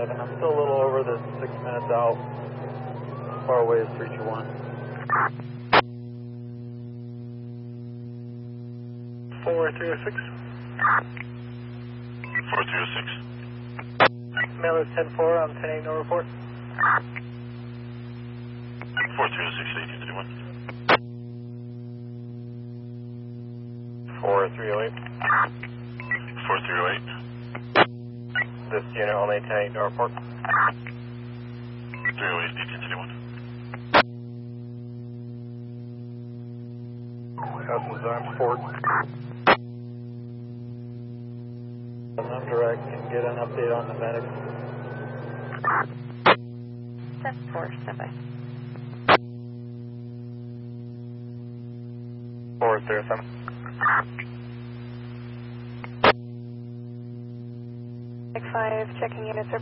11. I'm still a little over the 6 minutes out. How far away is 321? 4306. 4306. Mail is 10-4, I'm 10-8, no report. 4306, 1831. 4308. 4308. This unit only 10-8, no report. 308, 1831. Customers Arms Fort. I'm direct, can get an update on the medics. 10-4, stand by. 407. Mike 5, checking units.